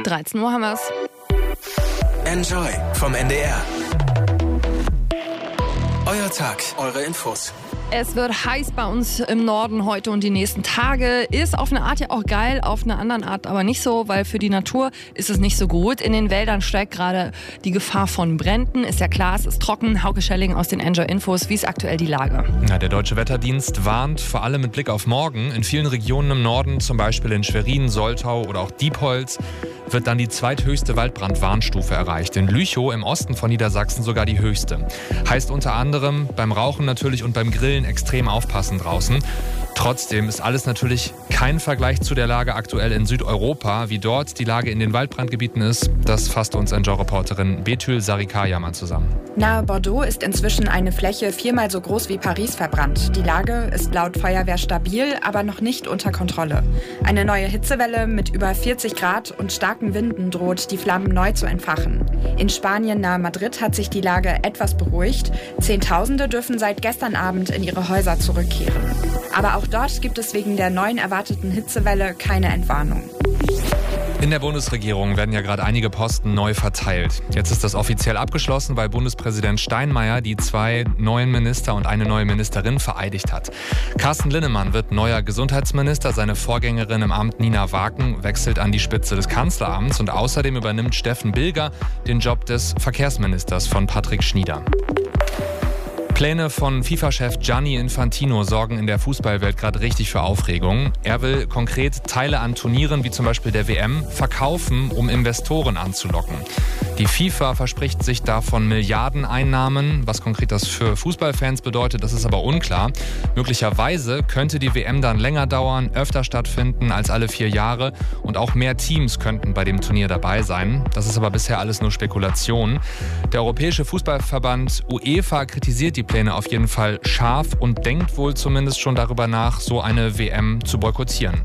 13 Uhr haben wir's. Enjoy vom NDR. Euer Tag, eure Infos. Es wird heiß bei uns im Norden heute und die nächsten Tage. Ist auf eine Art ja auch geil, auf eine andere Art aber nicht so, weil für die Natur ist es nicht so gut. In den Wäldern steigt gerade die Gefahr von Bränden. Ist ja klar, es ist trocken. Hauke Schelling aus den Enjoy Infos. Wie ist aktuell die Lage? Ja, der Deutsche Wetterdienst warnt vor allem mit Blick auf morgen. In vielen Regionen im Norden, zum Beispiel in Schwerin, Soltau oder auch Diepholz, wird dann die zweithöchste Waldbrandwarnstufe erreicht. In Lüchow im Osten von Niedersachsen sogar die höchste. Heißt unter anderem beim Rauchen natürlich und beim Grillen extrem aufpassen draußen. Trotzdem ist alles natürlich kein Vergleich zu der Lage aktuell in Südeuropa. Wie dort die Lage in den Waldbrandgebieten ist, das fasst uns Enjoy-Reporterin Betül Sarikaya mal zusammen. Nahe Bordeaux ist inzwischen eine Fläche 4-mal so groß wie Paris verbrannt. Die Lage ist laut Feuerwehr stabil, aber noch nicht unter Kontrolle. Eine neue Hitzewelle mit über 40 Grad und starken Winden droht, die Flammen neu zu entfachen. In Spanien nahe Madrid hat sich die Lage etwas beruhigt. Zehntausende dürfen seit gestern Abend in ihre Häuser zurückkehren. Aber auch dort gibt es wegen der neuen erwarteten Hitzewelle keine Entwarnung. In der Bundesregierung werden ja gerade einige Posten neu verteilt. Jetzt ist das offiziell abgeschlossen, weil Bundespräsident Steinmeier die 2 neuen Minister und eine neue Ministerin vereidigt hat. Carsten Linnemann wird neuer Gesundheitsminister. Seine Vorgängerin im Amt Nina Waken wechselt an die Spitze des Kanzleramts. Und außerdem übernimmt Steffen Bilger den Job des Verkehrsministers von Patrick Schnieder. Pläne von FIFA-Chef Gianni Infantino sorgen in der Fußballwelt gerade richtig für Aufregung. Er will konkret Teile an Turnieren wie zum Beispiel der WM verkaufen, um Investoren anzulocken. Die FIFA verspricht sich davon Milliardeneinnahmen. Was konkret das für Fußballfans bedeutet, das ist aber unklar. Möglicherweise könnte die WM dann länger dauern, öfter stattfinden als alle 4 Jahre und auch mehr Teams könnten bei dem Turnier dabei sein. Das ist aber bisher alles nur Spekulation. Der Europäische Fußballverband UEFA kritisiert die Pläne auf jeden Fall scharf und denkt wohl zumindest schon darüber nach, so eine WM zu boykottieren.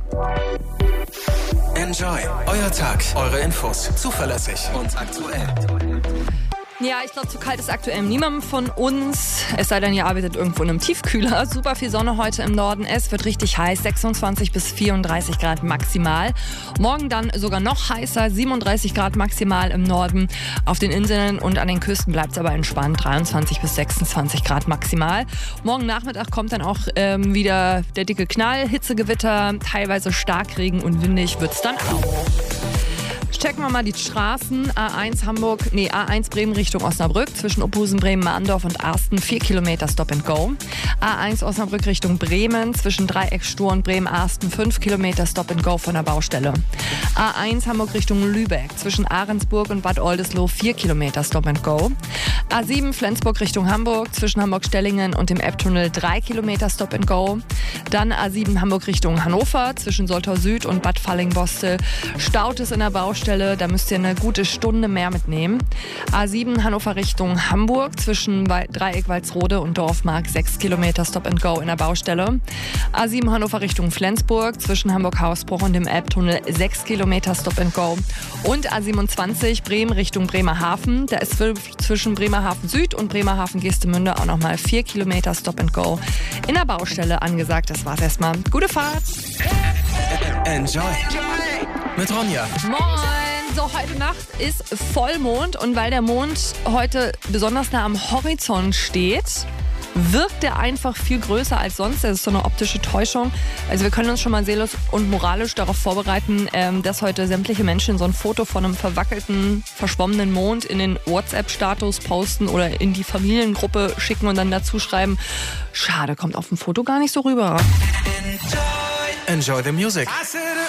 Enjoy, euer Tag, eure Infos, zuverlässig und aktuell. Ja, ich glaube, zu kalt ist aktuell niemandem von uns. Es sei denn, ihr arbeitet irgendwo in einem Tiefkühler. Super viel Sonne heute im Norden. Es wird richtig heiß, 26 bis 34 Grad maximal. Morgen dann sogar noch heißer, 37 Grad maximal im Norden. Auf den Inseln und an den Küsten bleibt es aber entspannt, 23 bis 26 Grad maximal. Morgen Nachmittag kommt dann auch wieder der dicke Knall, Hitzegewitter, teilweise Starkregen und windig wird es dann auch. Checken wir mal die Straßen. A1 Bremen Richtung Osnabrück zwischen Opusen, Bremen, Mahndorf und Arsten 4 Kilometer Stop and Go. A1 Osnabrück Richtung Bremen zwischen Dreieck, Stur und Bremen, Arsten 5 Kilometer Stop and Go von der Baustelle. A1 Hamburg Richtung Lübeck zwischen Ahrensburg und Bad Oldesloe 4 Kilometer Stop and Go. A7 Flensburg Richtung Hamburg zwischen Hamburg-Stellingen und dem Ebbtunnel 3 Kilometer Stop and Go. Dann A7 Hamburg Richtung Hannover zwischen Soltau Süd und Bad Fallingbostel. Staut es in der Baustelle, da müsst ihr eine gute Stunde mehr mitnehmen. A7 Hannover Richtung Hamburg zwischen Dreieck Walsrode und Dorfmark 6 Kilometer Stop and Go in der Baustelle. A7 Hannover Richtung Flensburg zwischen Hamburg-Hausbruch und dem Elbtunnel 6 Kilometer Stop and Go. Und A27 Bremen Richtung Bremerhaven, da ist zwischen Bremerhaven Süd und Bremerhaven Geestemünde auch nochmal 4 Kilometer Stop and Go in der Baustelle angesagt. Das war's erstmal. Gute Fahrt! Enjoy mit Ronja. Moin! So, heute Nacht ist Vollmond und weil der Mond heute besonders nah am Horizont steht, wirkt er einfach viel größer als sonst. Das ist so eine optische Täuschung. Also wir können uns schon mal seelisch und moralisch darauf vorbereiten, dass heute sämtliche Menschen so ein Foto von einem verwackelten, verschwommenen Mond in den WhatsApp-Status posten oder in die Familiengruppe schicken und dann dazu schreiben, schade, kommt auf dem Foto gar nicht so rüber. Enjoy the music.